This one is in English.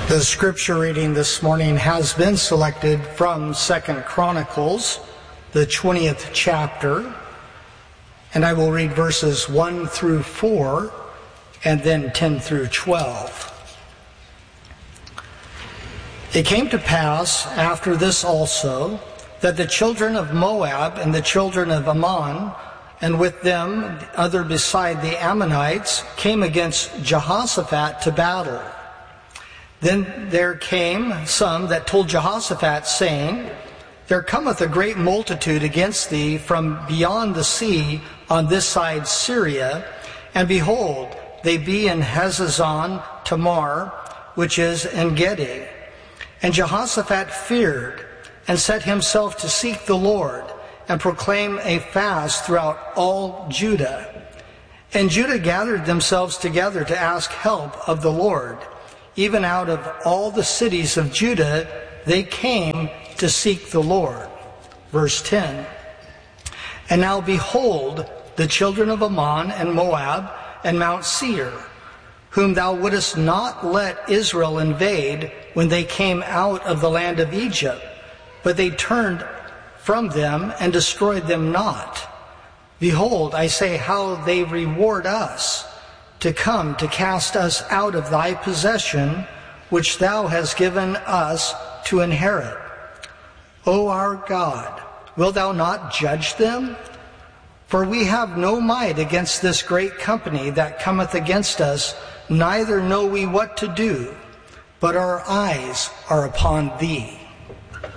The scripture reading this morning has been selected from 2 Chronicles, the 20th chapter, and I will read verses 1 through 4 and then 10 through 12. It came to pass after this also that the children of Moab and the children of Ammon, and with them other beside the Ammonites, came against Jehoshaphat to battle. Then there came some that told Jehoshaphat, saying, There cometh a great multitude against thee from beyond the sea on this side Syria, and behold, they be in Hazazon Tamar, which is En Gedi. And Jehoshaphat feared, and set himself to seek the Lord, and proclaim a fast throughout all Judah. And Judah gathered themselves together to ask help of the Lord. Even out of all the cities of Judah, they came to seek the Lord. Verse 10. And now behold, the children of Ammon and Moab and Mount Seir, whom thou wouldest not let Israel invade when they came out of the land of Egypt, but they turned from them and destroyed them not. Behold, I say how they reward us, to come to cast us out of thy possession, which thou hast given us to inherit. O our God, wilt thou not judge them? For we have no might against this great company that cometh against us, neither know we what to do, but our eyes are upon thee.